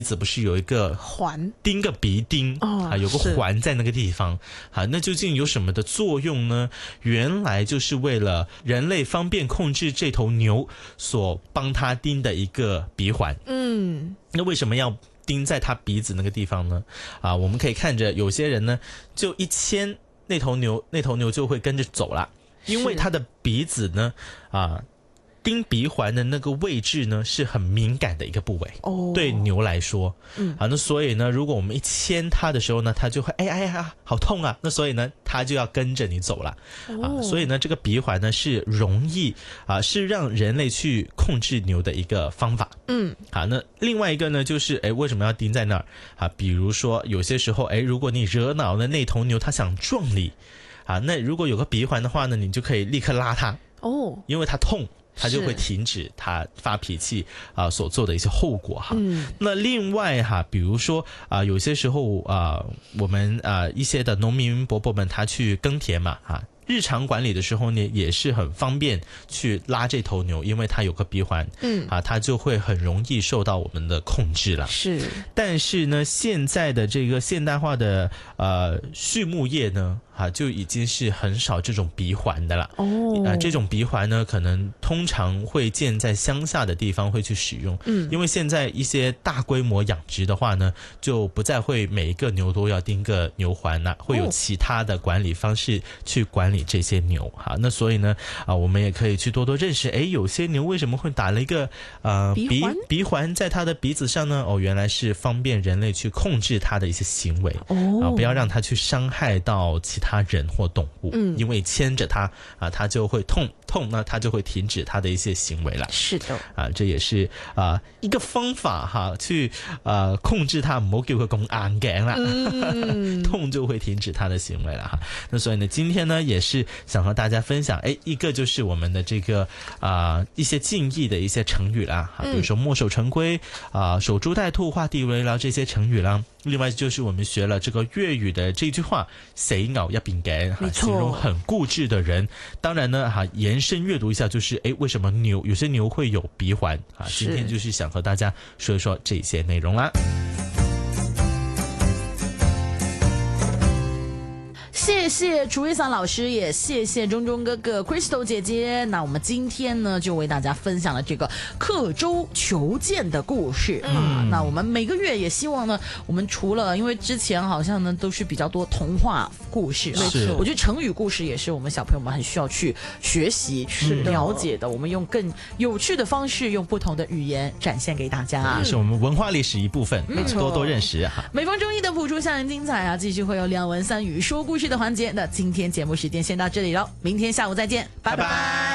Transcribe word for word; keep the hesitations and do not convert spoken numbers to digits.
子不是有一个环钉个鼻钉、 哦、 啊，有个环在那个地方啊，那究竟有什么的作用呢？原来就是为了人类方便控制这头牛所帮它钉的一个鼻环。 嗯， 那为什么要钉在它鼻子那个地方呢？啊，我们可以看着有些人呢，就一牵那头牛，那头牛就会跟着走了，因为它的鼻子呢，啊。钉鼻环的那个位置呢，是很敏感的一个部位，哦，对牛来说，嗯，好，那所以呢，如果我们一牵它的时候呢，它就会哎哎呀，好痛啊，那所以呢，它就要跟着你走了，哦、啊，所以呢，这个鼻环呢是容易啊，是让人类去控制牛的一个方法，嗯，好，那另外一个呢，就是哎，为什么要钉在那儿啊？比如说有些时候，哎，如果你惹恼了那头牛，它想撞你，啊，那如果有个鼻环的话呢，你就可以立刻拉它，哦，因为它痛。他就会停止他发脾气啊、呃、所做的一些后果哈。嗯，那另外哈，比如说啊、呃，有些时候啊、呃，我们啊、呃、一些的农民伯伯们他去耕田嘛哈。日常管理的时候呢，也是很方便去拉这头牛，因为它有个鼻环，嗯啊，它就会很容易受到我们的控制了。是，但是呢，现在的这个现代化的呃畜牧业呢，啊，就已经是很少这种鼻环的了。哦，啊，这种鼻环呢，可能通常会建在乡下的地方会去使用。嗯，因为现在一些大规模养殖的话呢，就不再会每一个牛都要钉个牛环了，会有其他的管理方式去管理这些牛哈，那所以呢啊，我们也可以去多多认识，哎，有些牛为什么会打了一个呃鼻环鼻环在它的鼻子上呢？哦，原来是方便人类去控制它的一些行为，哦，啊，不要让它去伤害到其他人或动物，嗯，因为牵着它啊，它就会痛痛，那它就会停止它的一些行为了。是的，啊，这也是啊一个方法哈，去呃控制它，唔好叫佢咁硬頸啦，嗯、痛就会停止它的行为了哈。那所以呢，今天呢也是。是想和大家分享，哎，一个就是我们的这个啊、呃、一些近义的一些成语啦，哈，比如说墨守成规啊、呃、守株待兔、画地为牢这些成语啦。另外就是我们学了这个粤语的这句话，死牛一邊頸，哈，形容很固执的人。当然呢，哈，延伸阅读一下，就是哎，为什么牛有些牛会有鼻环啊？今天就是想和大家说一说这些内容啦。 谢谢楚一桑老师，也谢谢中中哥哥 Crystal 姐姐。那我们今天呢，就为大家分享了这个刻舟求剑的故事、嗯、啊。那我们每个月也希望呢，我们除了因为之前好像呢都是比较多童话故事、啊，没错，我觉得成语故事也是我们小朋友们很需要去学习、去了解的。我们用更有趣的方式，用不同的语言展现给大家， 也是我们文化历史一部分，没错，多多认识啊。 每逢周一的谱出校园精彩啊，继续会有两文三语说故事的环节。那今天节目时间先到这里了，明天下午再见，拜拜。拜拜。